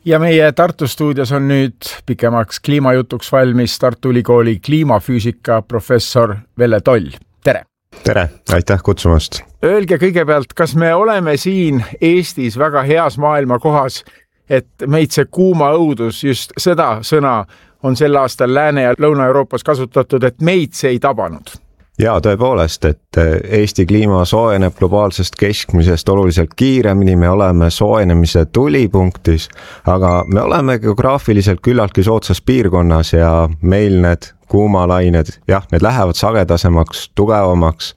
Ja meie Tartu stuudios on nüüd pikemaks kliimajutuks valmis Tartu Ülikooli kliimafüüsika professor Velle Toll. Tere! Tere, aitäh kutsumast! Öelge kõigepealt, kas me oleme siin Eestis väga heas maailma kohas, et meid see kuuma õudus, just seda sõna on sel aastal Lääne- ja Lõuna-Euroopas kasutatud, et meid see ei tabanud? Jaa, tõepoolest, et Eesti kliima soojeneb globaalsest keskmisest oluliselt kiiremini, me oleme soojenemise tulipunktis, aga me oleme geograafiliselt küllaltki soodsas piirkonnas ja meil need kuumalained, jah, need lähevad sagedasemaks, tugevamaks,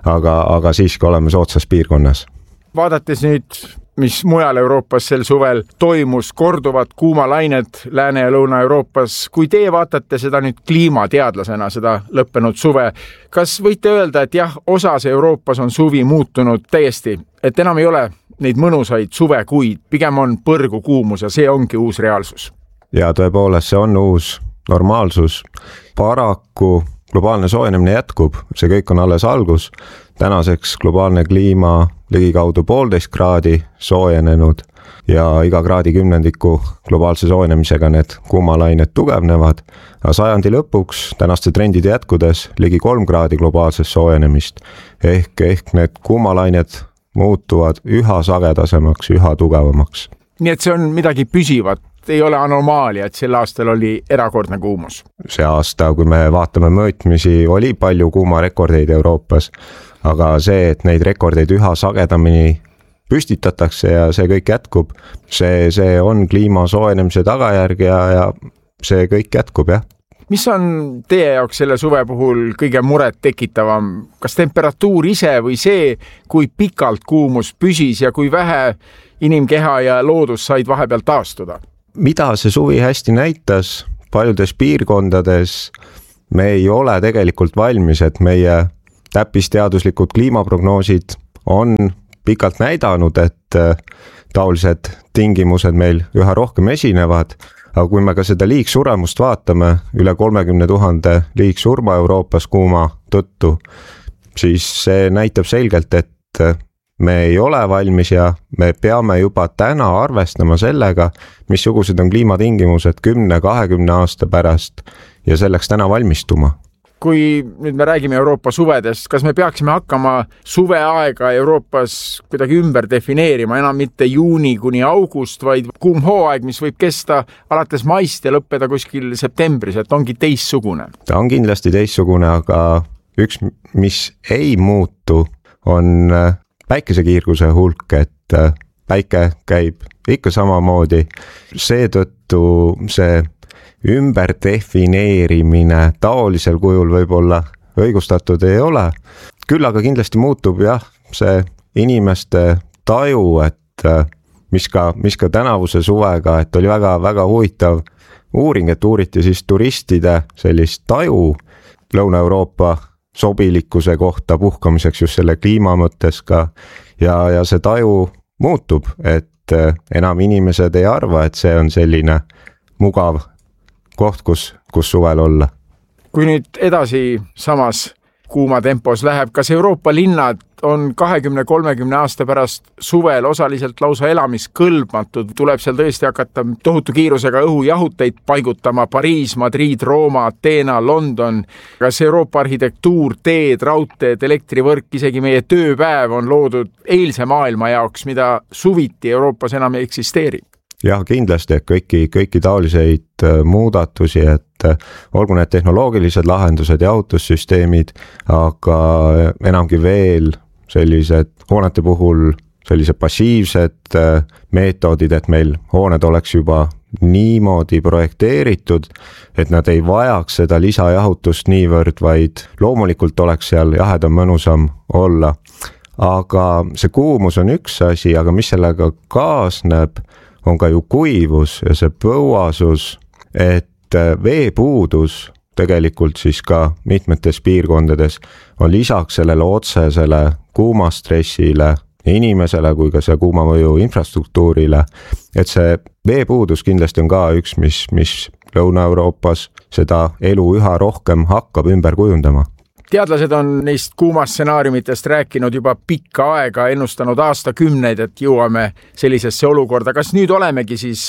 aga siiski oleme soodsas piirkonnas. Vaadates nüüd, mis mujal Euroopas sel suvel toimus, korduvad kuumalained Lääne- ja Lõuna-Euroopas. Kui te vaatate seda nüüd kliimateadlasena, seda lõppenud suve, kas võite öelda, et jah, osas Euroopas on suvi muutunud täiesti, et enam ei ole neid mõnusaid suvekuid, pigem on põrgu kuumus ja see ongi uus reaalsus? Ja tõepoolest, see on uus normaalsus. Paraku globaalne soojenemine jätkub, see kõik on alles algus. Tänaseks globaalne kliima ligikaudu 1,5 kraadi soojenenud ja iga kraadi kümnendiku globaalse soojenemisega need kuumalained tugevnevad. Aga sajandi lõpuks tänaste trendide jätkudes ligi 3 kraadi globaalsest soojenemist. Ehk need kuumalained muutuvad üha sagedasemaks, üha tugevamaks. Nii et see on midagi püsivat, ei ole anomaalia, et sel aastal oli erakordne kuumus. See aasta, kui me vaatame mõõtmisi, oli palju kuumarekordeid Euroopas, aga see, et neid rekordeid üha sagedamini püstitatakse ja see kõik jätkub, see on kliima soojenemise tagajärg ja see kõik jätkub, jah. Mis on teie jaoks selle suve puhul kõige muret tekitavam? Kas temperatuur ise või see, kui pikalt kuumus püsis ja kui vähe inimkeha ja loodus said vahepeal taastuda? Mida see suvi hästi näitas, paljudes piirkondades me ei ole tegelikult valmis, et meie täppisteaduslikud kliimaprognoosid on pikalt näidanud, et taolised tingimused meil üha rohkem esinevad, aga kui me ka seda liigsuremust vaatame, üle 30 000 liigsurma Euroopas kuuma tõttu, siis see näitab selgelt, et me ei ole valmis ja me peame juba täna arvestama sellega, missugused on kliimatingimused 10-20 aasta pärast ja selleks täna valmistuma. Kui nüüd me räägime Euroopa suvedest, kas me peaksime hakkama suveaega Euroopas kuidagi ümber defineerima, enam mitte juuni kuni august, vaid kuum hooaeg, mis võib kesta alates maist ja lõppeda kuskil septembris, et ongi teistsugune? Ta on kindlasti teistsugune, aga üks, mis ei muutu, on päikesekiirguse hulk, et päike käib ikka samamoodi. Seetõttu see ümberdefineerimine taolisel kujul võib-olla õigustatud ei ole. Küll aga kindlasti muutub jah, see inimeste taju, et mis ka tänavuse suvega, et oli väga huvitav uuring, et uuriti siis turistide sellist taju Lõuna-Euroopa sobilikkuse kohta puhkamiseks just selle kliima mõttes ka ja see taju muutub, et enam inimesed ei arva, et see on selline mugav koht, kus suvel olla. Kui nüüd edasi samas kuuma tempos läheb, kas Euroopa linnad on 20-30 aasta pärast suvel osaliselt lausa elamiskõlbmatud? Tuleb seal tõesti hakata tohutu kiirusega õhujahuteid paigutama, Pariis, Madrid, Rooma, Ateena, London. Kas Euroopa arhitektuur, teed, raudteed, elektrivõrk, isegi meie tööpäev on loodud eilse maailma jaoks, mida suviti Euroopas enam ei eksisteeri? Jah, kindlasti, et kõiki taoliseid muudatusi, et olgu need tehnoloogilised lahendused ja jahutussüsteemid, aga enamgi veel sellised hoonete puhul sellised passiivsed meetodid, et meil hooned oleks juba niimoodi projekteeritud, et nad ei vajaks seda lisajahutust niivõrd, vaid loomulikult oleks seal jahedam mõnusam olla. Aga see kuumus on üks asi, aga mis sellega kaasneb, on ka ju kuivus ja see põuasus, et veepuudus tegelikult siis ka mitmetes piirkondades on lisaks sellele otsesele kuumastressile inimesele kui ka see kuuma mõju infrastruktuurile, et see veepuudus kindlasti on ka üks, mis Lõuna-Euroopas seda elu üha rohkem hakkab ümber kujundama. Teadlased on neist kuumastsenaariumitest rääkinud juba pikka aega, ennustanud aastakümneid, et jõuame sellisesse olukorda. Kas nüüd olemegi siis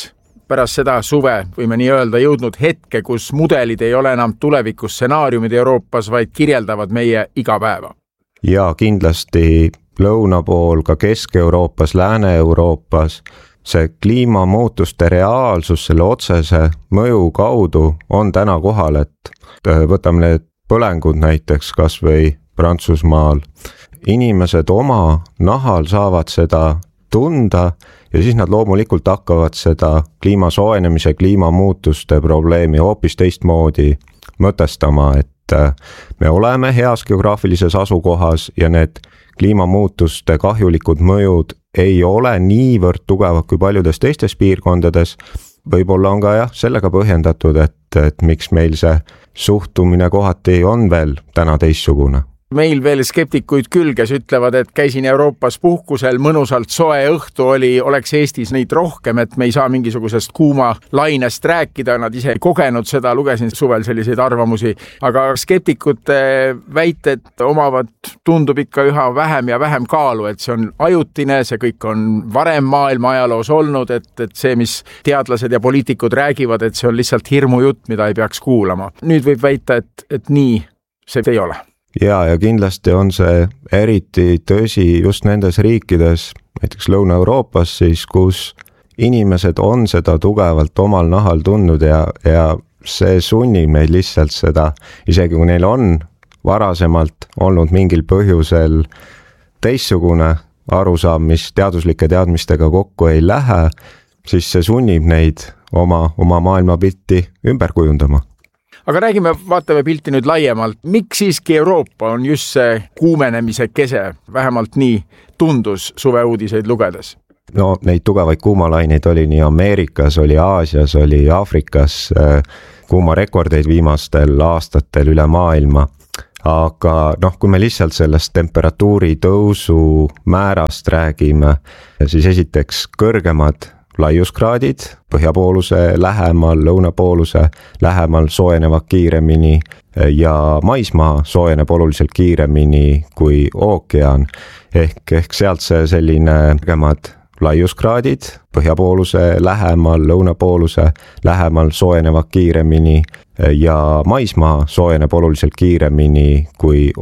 pärast seda suve, võime nii öelda, jõudnud hetke, kus mudelid ei ole enam tulevikus stsenaariumid Euroopas, vaid kirjeldavad meie igapäeva. Ja kindlasti lõuna pool, ka Kesk-Euroopas, Lääne-Euroopas, see kliimamuutuste reaalsus selle otsese mõju kaudu on täna kohal, et võtame need põlengud näiteks kas või Prantsusmaal. Inimesed oma nahal saavad seda tunda ja siis nad loomulikult hakkavad seda kliima soojenemise, kliimamuutuste probleemi hoopis teistmoodi mõtestama, et me oleme heas geograafilises asukohas ja need kliimamuutuste kahjulikud mõjud ei ole niivõrd tugevad kui paljudes teistes piirkondades. Võib-olla on ka sellega põhjendatud, et miks meil see suhtumine kohati on veel täna teistsugune. Meil veel skeptikuid küll, kes ütlevad, et käisin Euroopas puhkusel, mõnusalt soe õhtu oli, oleks Eestis neid rohkem, et me ei saa mingisugusest kuuma lainest rääkida, nad ise kogenud seda, lugesin suvel selliseid arvamusi, aga skeptikute väited omavad, tundub ikka üha vähem ja vähem kaalu, et see on ajutine, see kõik on varem maailma ajaloos olnud, et see, mis teadlased ja poliitikud räägivad, et see on lihtsalt hirmujutt, mida ei peaks kuulama. Nüüd võib väita, et nii see ei ole. Ja kindlasti on see eriti tõsi just nendes riikides, näiteks Lõuna-Euroopas siis, kus inimesed on seda tugevalt omal nahal tundnud ja see sunnib neid lihtsalt seda, isegi kui neil on varasemalt olnud mingil põhjusel teistsugune arusaam, mis teaduslike teadmistega kokku ei lähe, siis see sunnib neid oma maailmapilti ümber kujundama. Aga räägime, vaatame pilti nüüd laiemalt. Miks siiski Euroopa on just see kuumenemise kese? Vähemalt nii tundus suveuudiseid lugedes. No neid tugevaid kuumalaineid oli nii Ameerikas, oli Aasias, oli Aafrikas kuumarekordeid viimastel aastatel üle maailma. Aga kui me lihtsalt sellest temperatuuri tõusu määrast räägime, siis esiteks kõrgemad laiuskraadid, põhjapooluse lähemal, lõunapooluse lähemal soojenevad kiiremini ja maismaa soojeneb oluliselt kiiremini kui ookean. Ehk sealt see selline kõrgemad laiuskraadid, põhjapooluse lähemal, lõunapooluse lähemal soojenevad kiiremini ja maismaa soojeneb oluliselt kiiremini kui